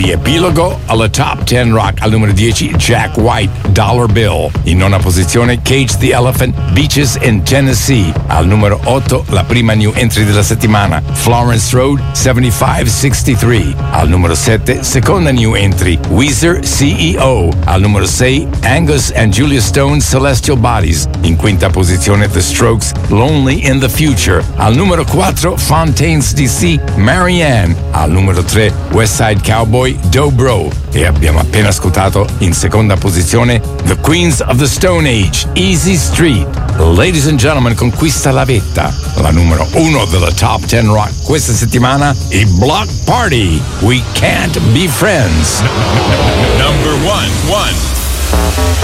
riepilogo alla Top 10 Rock. Al numero 10 Jack White, Dollar Bill. In nona posizione Cage the Elephant, Beaches in Tennessee. Al numero 8 la prima new entry della settimana, Florence Road, 7563. Al numero 7 seconda new entry, Weezer CEO. Al numero 6 Angus and Julia Stone, Celestial Bodies. In quinta posizione The Strokes, Lonely in the Future. Al numero 4 Fontaines DC, Marianne. Al numero 3 West Side Cowboy, Dobro. E abbiamo appena ascoltato in seconda posizione The Queens of the Stone Age, Easy Street. Ladies and gentlemen, conquista la vetta, la numero 1 della Top 10 Rock questa settimana, i Block Party, We Can't Be Friends. Number one.